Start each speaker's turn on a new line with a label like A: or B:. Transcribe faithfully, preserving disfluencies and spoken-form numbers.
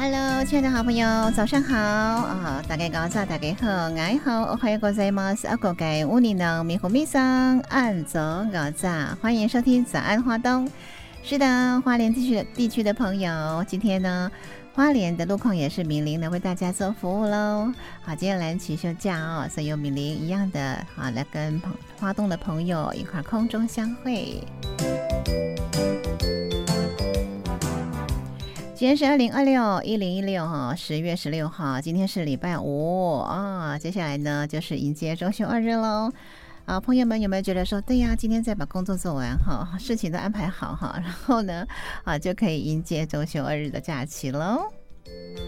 A: Hello， 亲爱的好朋友，早上好啊！大家早上大家好，我好，おはようございます。阿国嘅乌尼能米虎米桑按早早早，欢迎收听早安花东。是的，花莲地区的地区的朋友，今天呢，花莲的路况也是敏玲呢为大家做服务喽。好，今天蓝旗休假哦，所以有敏玲一样的啊，来跟花东的朋友一块空中相会。今天是二零二六一零一六哈，十月十六号，今天是礼拜五啊。接下来呢，就是迎接周休二日喽。啊，朋友们有没有觉得说，对呀，今天再把工作做完哈，事情都安排好哈，然后呢，啊，就可以迎接周休二日的假期喽。